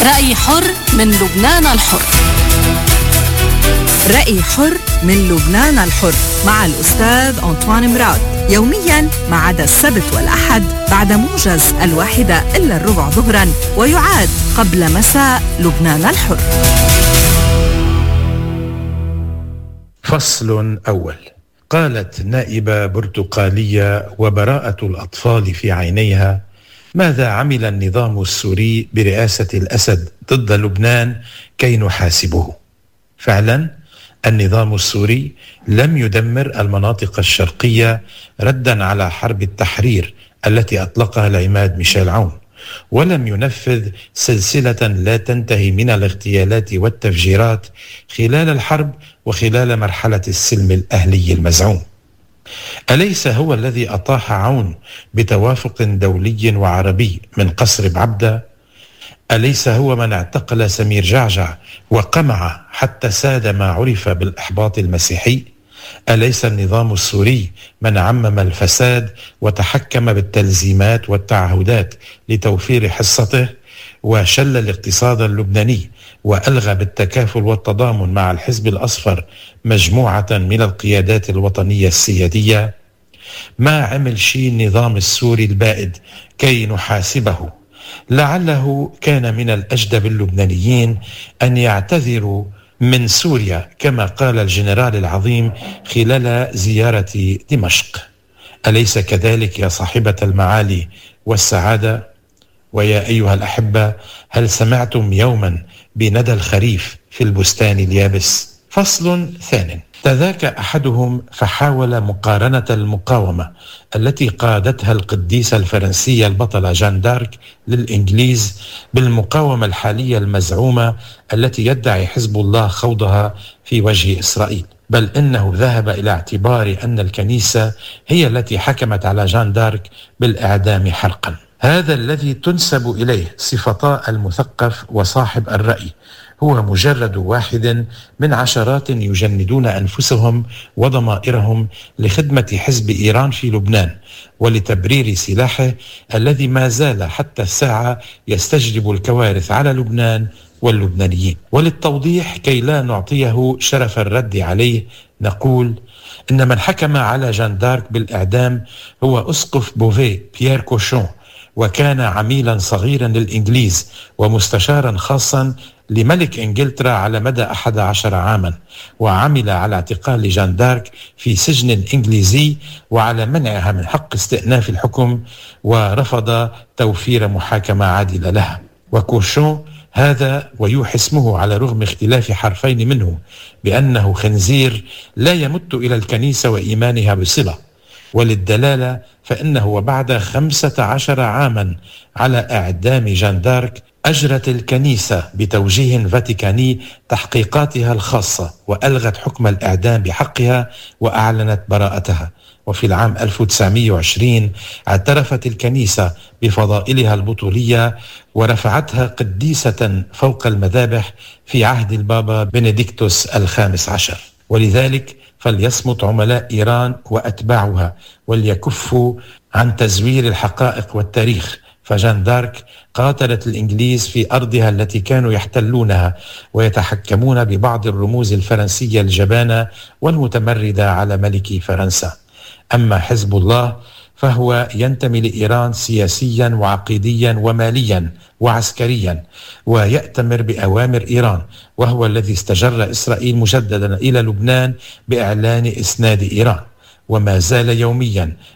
رأي حر من لبنان الحر. رأي حر من لبنان الحر مع الأستاذ أنطوان مراد، يوميا ما عدا السبت والأحد بعد موجز 1:15 ظهرا، ويعاد قبل مساء لبنان الحر. فصل أول. قالت نائبة برتقالية وبراءة الأطفال في عينيها: ماذا عمل النظام السوري برئاسة الأسد ضد لبنان كي نحاسبه؟ فعلا النظام السوري لم يدمر المناطق الشرقية ردا على حرب التحرير التي أطلقها العماد ميشيل عون، ولم ينفذ سلسلة لا تنتهي من الاغتيالات والتفجيرات خلال الحرب وخلال مرحلة السلم الأهلي المزعوم. أليس هو الذي أطاح عون بتوافق دولي وعربي من قصر بعبدة؟ أليس هو من اعتقل سمير جعجع وقمع حتى ساد ما عرف بالإحباط المسيحي؟ أليس النظام السوري من عمم الفساد وتحكم بالتلزيمات والتعهدات لتوفير حصته، وشل الاقتصاد اللبناني وألغى بالتكافل والتضامن مع الحزب الأصفر مجموعة من القيادات الوطنية السيادية؟ ما عمل شيء النظام السوري البائد كي نحاسبه؟ لعله كان من الأجدى باللبنانيين أن يعتذروا من سوريا كما قال الجنرال العظيم خلال زيارة دمشق. أليس كذلك يا صاحبة المعالي والسعادة؟ ويا أيها الأحبة، هل سمعتم يوما بندى الخريف في البستان اليابس؟ فصل ثان. تذاكى أحدهم فحاول مقارنة المقاومة التي قادتها القديسة الفرنسية البطلة جان دارك للإنجليز بالمقاومة الحالية المزعومة التي يدعي حزب الله خوضها في وجه إسرائيل، بل إنه ذهب إلى اعتبار أن الكنيسة هي التي حكمت على جان دارك بالإعدام حرقا. هذا الذي تنسب إليه صفتا المثقف وصاحب الرأي هو مجرد واحد من عشرات يجندون أنفسهم وضمائرهم لخدمة حزب إيران في لبنان ولتبرير سلاحه الذي ما زال حتى الساعة يستجلب الكوارث على لبنان واللبنانيين. وللتوضيح كي لا نعطيه شرف الرد عليه، نقول إن من حكم على جان دارك بالإعدام هو أسقف بوفي بيير كوشون، وكان عميلا صغيرا للإنجليز ومستشارا خاصا لملك إنجلترا على مدى 11 عاما، وعمل على اعتقال جان دارك في سجن إنجليزي وعلى منعها من حق استئناف الحكم، ورفض توفير محاكمة عادلة لها. وكوشون هذا ويوحي اسمه على رغم اختلاف حرفين منه بأنه خنزير لا يمت إلى الكنيسة وإيمانها بصلة. وللدلالة فإنه وبعد 15 عاما على إعدام جان دارك أجرت الكنيسة بتوجيه فاتيكاني تحقيقاتها الخاصة وألغت حكم الإعدام بحقها وأعلنت براءتها. وفي العام 1920 اعترفت الكنيسة بفضائلها البطولية ورفعتها قديسة فوق المذابح في عهد البابا بنديكتوس ال15. ولذلك فليصمت عملاء إيران وأتباعها وليكفوا عن تزوير الحقائق والتاريخ، فجان دارك قاتلت الإنجليز في أرضها التي كانوا يحتلونها ويتحكمون ببعض الرموز الفرنسية الجبانة والمتمردة على ملك فرنسا. أما حزب الله فهو ينتمي لإيران سياسيا وعقيديا وماليا وعسكريا، ويأتمر بأوامر إيران، وهو الذي استجر إسرائيل مجددا إلى لبنان بإعلان إسناد إيران، وما زال يوميا